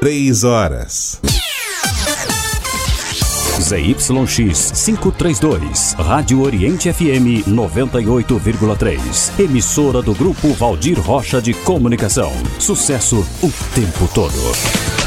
3 horas. ZYX 532, Rádio Oriente FM 98,3. Emissora do Grupo Valdir Rocha de Comunicação. Sucesso o tempo todo.